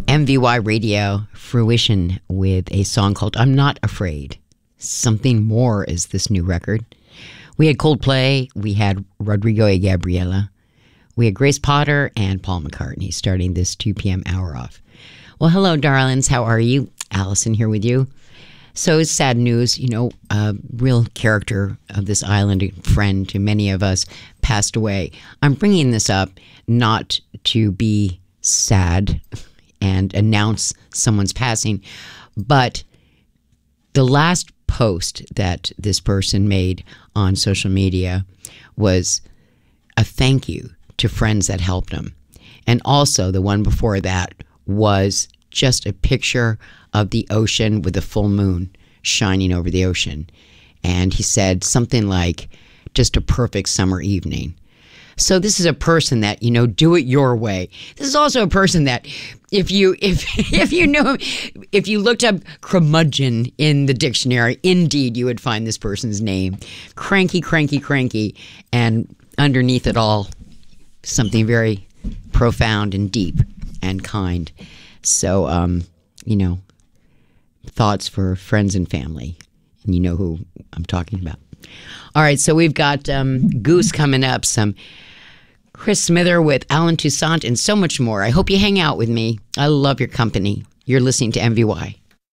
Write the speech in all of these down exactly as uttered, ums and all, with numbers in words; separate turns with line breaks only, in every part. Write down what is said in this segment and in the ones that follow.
M V Y Radio Fruition with a song called I'm Not Afraid. Something More is this new record. We had Coldplay, we had Rodrigo y Gabriela, we had Grace Potter and Paul McCartney starting this two p.m. hour off. Well, hello, darlings. How are you? Allison here with you. So it's sad news. You know, a real character of this island, a friend to many of us, passed away. I'm bringing this up not to be sad and announce someone's passing, but the last post that this person made on social media was a thank you to friends that helped him. And also the one before that was just a picture of the ocean with the full moon shining over the ocean. And he said something like, just a perfect summer evening. So this is a person that, you know, do it your way. This is also a person that if you if if you knew if you looked up curmudgeon in the dictionary, indeed you would find this person's name. Cranky, cranky, cranky, and underneath it all, something very profound and deep and kind. So um, you know, thoughts for friends and family. And you know who I'm talking about. All right, so we've got um, Goose coming up, some Chris Smither with Alan Toussaint, and so much more. I hope you hang out with me. I love your company. You're listening to M V Y.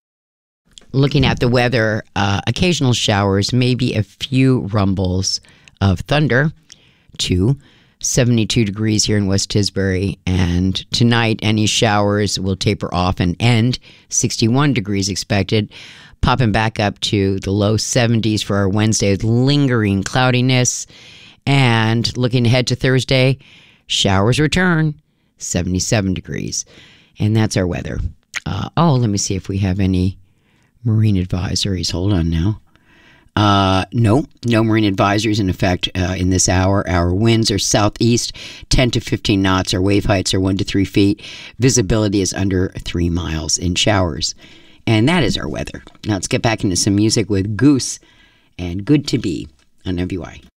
Looking at the weather, uh, occasional showers, maybe a few rumbles of thunder. Two, seventy-two degrees here in West Tisbury. And tonight, any showers will taper off and end. sixty-one degrees expected. Popping back up to the low seventies for our Wednesday with lingering cloudiness. And looking ahead to Thursday, showers return, seventy-seven degrees. And that's our weather. Uh, oh, let me see if we have any marine advisories. Hold on now. Uh, no, no marine advisories in effect uh, in this hour. Our winds are southeast, ten to fifteen knots. Our wave heights are one to three feet. Visibility is under three miles in showers. And that is our weather. Now let's get back into some music with Goose and Good to Be on M V Y.